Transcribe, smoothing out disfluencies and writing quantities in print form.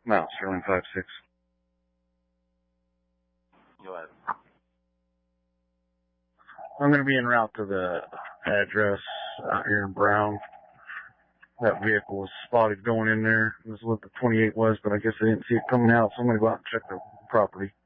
No, Sterling 56. Go ahead. I'm going to be en route to the address out here in Brown. That vehicle was spotted going in there. This is what the 28 was, but I guess I didn't see it coming out, so I'm going to go out and check the property.